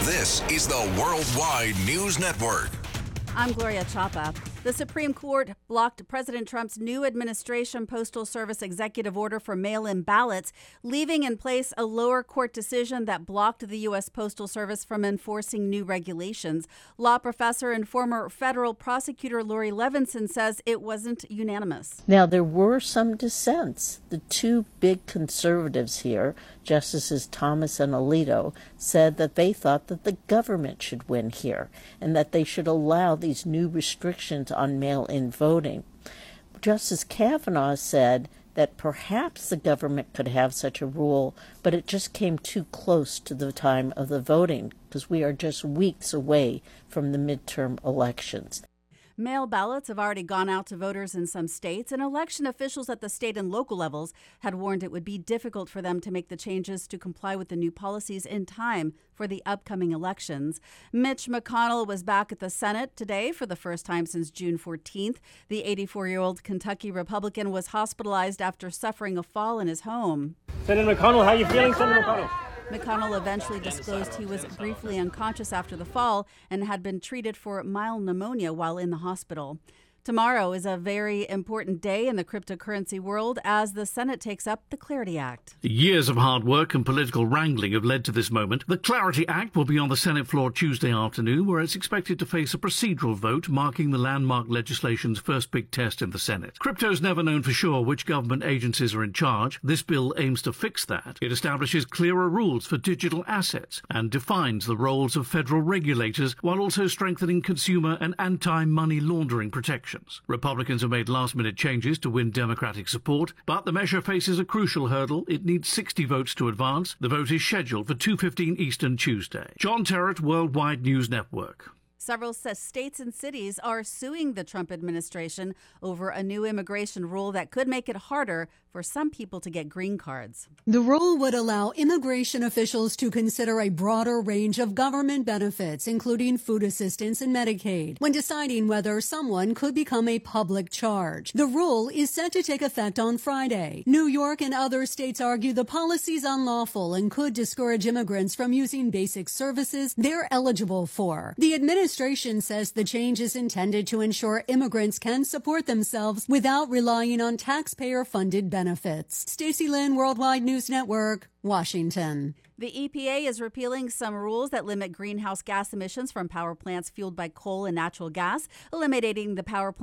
This is the Worldwide News Network. I'm Gloria Chapa. The Supreme Court blocked President Trump's new administration Postal Service executive order for mail-in ballots, leaving in place a lower court decision that blocked the U.S. Postal Service from enforcing new regulations. Law professor and former federal prosecutor Laurie Levenson says it wasn't unanimous. Now, there were some dissents. The two big conservatives here, Justices Thomas and Alito, said that they thought that the government should win here and that they should allow these new restrictions on mail-in voting. Justice Kavanaugh said that perhaps the government could have such a rule, but it just came too close to the time of the voting because we are just weeks away from the midterm elections. Mail ballots have already gone out to voters in some states, and election officials at the state and local levels had warned it would be difficult for them to make the changes to comply with the new policies in time for the upcoming elections. Mitch McConnell was back at the Senate today for the first time since June 14th. The 84-year-old Kentucky Republican was hospitalized after suffering a fall in his home. Senator McConnell, how are you feeling, Senator McConnell? McConnell eventually disclosed he was briefly unconscious after the fall and had been treated for mild pneumonia while in the hospital. Tomorrow is a very important day in the cryptocurrency world as the Senate takes up the Clarity Act. Years of hard work and political wrangling have led to this moment. The Clarity Act will be on the Senate floor Tuesday afternoon, where it's expected to face a procedural vote, marking the landmark legislation's first big test in the Senate. Crypto's never known for sure which government agencies are in charge. This bill aims to fix that. It establishes clearer rules for digital assets and defines the roles of federal regulators while also strengthening consumer and anti-money laundering protections. Republicans have made last-minute changes to win Democratic support, but the measure faces a crucial hurdle. It needs 60 votes to advance. The vote is scheduled for 2:15 Eastern Tuesday. John Terrett, Worldwide News Network. Several states and cities are suing the Trump administration over a new immigration rule that could make it harder for some people to get green cards. The rule would allow immigration officials to consider a broader range of government benefits, including food assistance and Medicaid, when deciding whether someone could become a public charge. The rule is set to take effect on Friday. New York and other states argue the policy is unlawful and could discourage immigrants from using basic services they're eligible for. The administration says the change is intended to ensure immigrants can support themselves without relying on taxpayer-funded benefits. Stacey Lynn, Worldwide News Network, Washington. The EPA is repealing some rules that limit greenhouse gas emissions from power plants fueled by coal and natural gas, eliminating the power plant